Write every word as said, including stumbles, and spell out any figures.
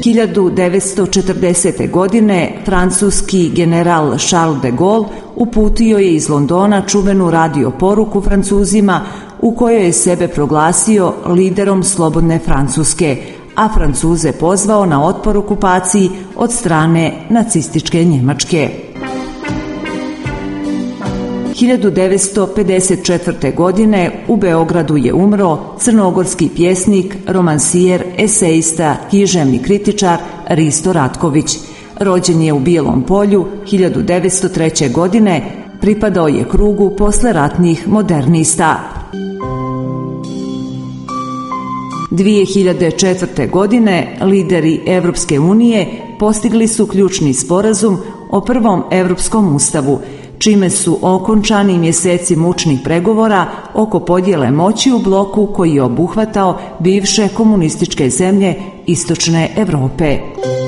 hiljadu devetsto četrdesete. godine francuski general Charles de Gaulle uputio je iz Londona čuvenu radio poruku Francuzima u kojoj je sebe proglasio liderom slobodne Francuske, a Francuze pozvao na otpor okupaciji od strane nacističke Njemačke. hiljadu devetsto pedeset četvrte. godine u Beogradu je umro crnogorski pjesnik, romansijer, esejista, književni kritičar Risto Ratković. Rođen je u Bijelom Polju hiljadu devetsto treće. godine, pripadao je krugu posleratnih modernista. dvije hiljade četvrte. godine lideri Evropske unije postigli su ključni sporazum o prvom Evropskom ustavu, čime su okončani mjeseci mučnih pregovora oko podjele moći u bloku koji je obuhvatao bivše komunističke zemlje Istočne Evrope.